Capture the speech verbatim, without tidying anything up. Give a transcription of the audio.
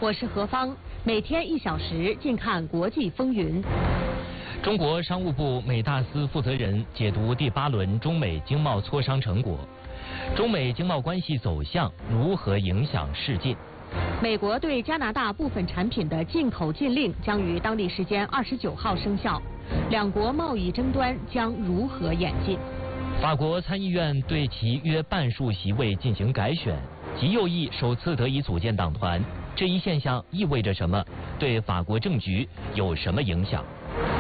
我是何芳，每天一小时，尽看国际风云。 中国商务部美大司负责人解读第八轮中美经贸磋商成果，中美经贸关系走向如何影响世界？ 美国对加拿大部分产品的进口禁令将于当地时间二十九号生效，两国贸易争端将如何演进？ 法国参议院对其约半数席位进行改选，极右翼首次得以组建党团，这一现象意味着什么？对法国政局有什么影响？